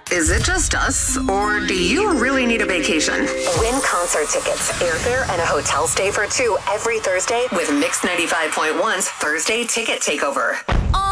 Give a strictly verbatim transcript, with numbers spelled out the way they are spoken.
Is it just us, or do you really need a vacation? Win concert tickets, airfare, and a hotel stay for two every Thursday with Mix ninety-five point one's Thursday Ticket Takeover.